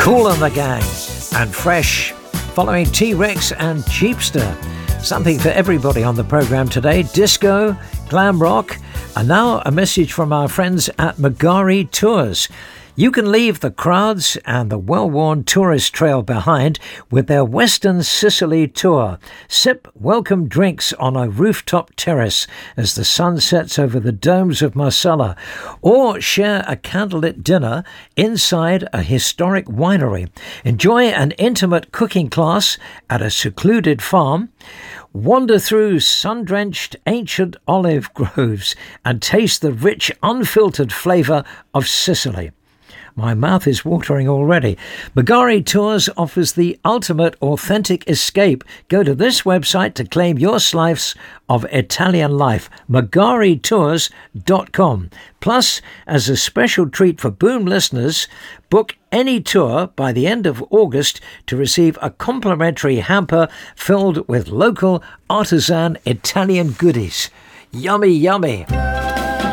Kool and the Gang and Fresh, following T-Rex and Cheapster. Something for everybody on the programme today. Disco, glam rock, and now a message from our friends at Magari Tours. You can leave the crowds and the well-worn tourist trail behind with their Western Sicily tour. Sip welcome drinks on a rooftop terrace as the sun sets over the domes of Marsala, or share a candlelit dinner inside a historic winery. Enjoy an intimate cooking class at a secluded farm. Wander through sun-drenched ancient olive groves and taste the rich, unfiltered flavour of Sicily. My mouth is watering already. Magari Tours offers the ultimate authentic escape. Go to this website to claim your slice of Italian life, magaritours.com. Plus, as a special treat for Boom listeners, book any tour by the end of August to receive a complimentary hamper filled with local artisan Italian goodies. Yummy, yummy.